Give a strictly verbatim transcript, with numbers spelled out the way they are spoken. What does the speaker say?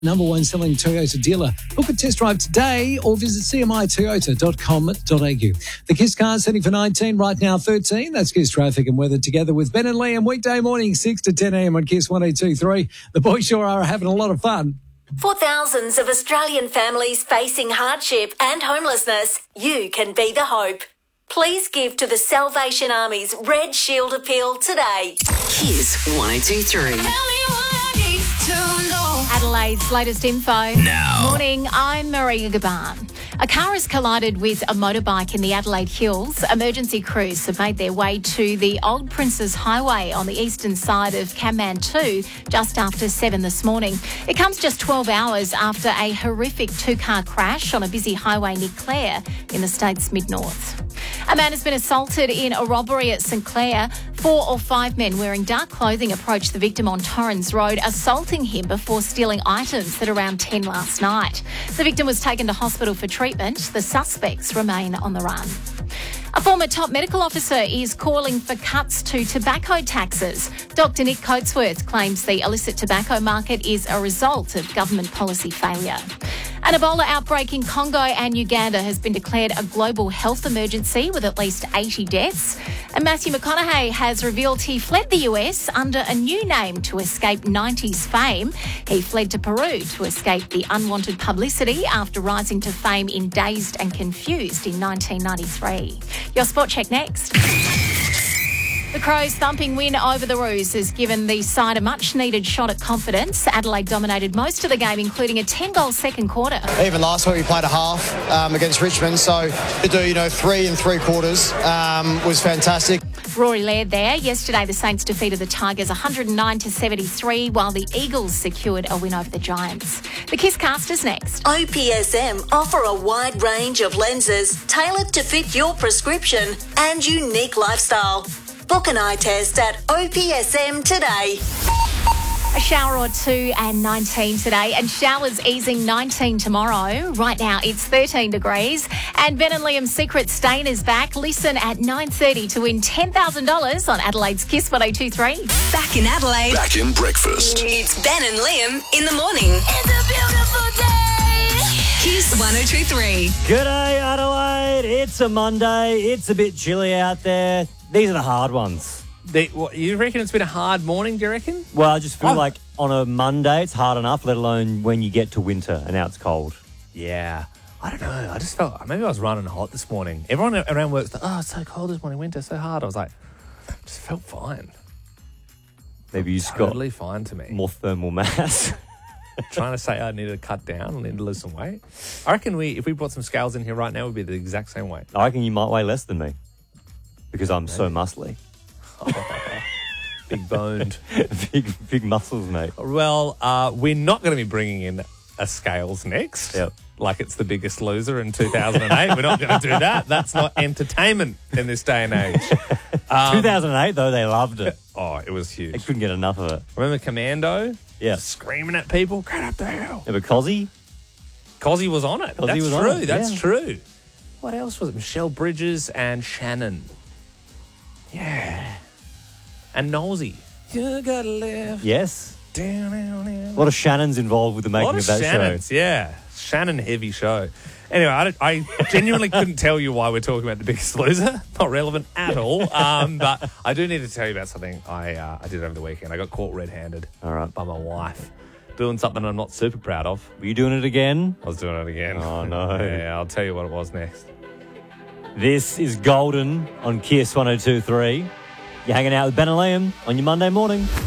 Number one selling Toyota dealer. Book a test drive today or visit c m i toyota dot com dot a u. The Kiss cars setting for nineteen, right now thirteen. That's Kiss traffic and weather together with Ben and Liam weekday morning six to ten a m on Kiss one oh two three. The boys sure are having a lot of fun. For thousands of Australian families facing hardship and homelessness, you can be the hope. Please give to the Salvation Army's Red Shield Appeal today. Kiss one oh two three. Adelaide's latest info. Now. Morning, I'm Maria Gaban. A car has collided with a motorbike in the Adelaide Hills. Emergency crews have made their way to the Old Princes Highway on the eastern side of Kanmantoo just after seven this morning. It comes just twelve hours after a horrific two-car crash on a busy highway near Clare in the state's mid-north. A man has been assaulted in a robbery at St Clair. Four or five men wearing dark clothing approached the victim on Torrens Road, assaulting him before stealing items at around ten last night. The victim was taken to hospital for treatment. The suspects remain on the run. A former top medical officer is calling for cuts to tobacco taxes. Doctor Nick Coatsworth claims the illicit tobacco market is a result of government policy failure. An Ebola outbreak in Congo and Uganda has been declared a global health emergency with at least eighty deaths. And Matthew McConaughey has revealed he fled the U S under a new name to escape nineties fame. He fled to Peru to escape the unwanted publicity after rising to fame in Dazed and Confused in nineteen ninety-three. Your spot check next. The Crows' thumping win over the Roos has given the side a much-needed shot at confidence. Adelaide dominated most of the game, including a ten-goal second quarter. Even last week we played a half um, against Richmond, so to do, you know, three and three quarters um, was fantastic. Rory Laird there. Yesterday, the Saints defeated the Tigers one hundred nine to seventy-three, while the Eagles secured a win over the Giants. The Kiss Casters next. O P S M offer a wide range of lenses tailored to fit your prescription and unique lifestyle. Book an eye test at O P S M today. A shower or two and nineteen today, and showers easing nineteen tomorrow. Right now it's thirteen degrees. And Ben and Liam's Secret Stain is back. Listen at nine thirty to win ten thousand dollars on Adelaide's Kiss one oh two three. Back in Adelaide. Back in breakfast. It's Ben and Liam in the morning. It's a beautiful day. Kiss one oh two three. G'day, Adelaide. It's a Monday. It's a bit chilly out there. These are the hard ones. They, what, you reckon it's been a hard morning, do you reckon? Well, I just feel Oh. like on a Monday it's hard enough, let alone when you get to winter and now it's cold. Yeah. I don't know. I just felt, maybe I was running hot this morning. Everyone around work's like, oh, it's so cold this morning, winter, so hard. I was like, just felt fine. Maybe you just Totally got fine to me. more thermal mass. Trying to say I need to cut down, I need to lose some weight. I reckon we, if we brought some scales in here right now, we'd be the exact same weight. I reckon you might weigh less than me because I'm so muscly. Big boned. big, big muscles, mate. Well, uh, we're not going to be bringing in a scales next. Yep. Like it's The Biggest Loser in two thousand eight. We're not going to do that. That's not entertainment in this day and age. Um, two thousand eight, though, they loved it. Oh, it was They huge. couldn't get enough of it. Remember Commando? Yeah. Screaming at people, get up the hill. Yeah, but Cozzy? Cozzy was on it. Cozzy That's was on true. it, That's yeah. true. What else was it? Michelle Bridges and Shannon. Yeah. And Nosey. You gotta live. Yes. Down, down, down. A lot of Shannons involved with the A making lot of of that Shannons, show. yeah. Shannon heavy show. Anyway, I, don't- I genuinely couldn't tell you why we're talking about The Biggest Loser. Not relevant at all. Um, but I do need to tell you about something I uh, I did over the weekend. I got caught red-handed All right. by my wife doing something I'm not super proud of. Were you doing it again? I was doing it again. Oh, no. Yeah, I'll tell you what it was next. This is Golden on Kiss one oh two three. You're hanging out with Ben and Liam on your Monday morning.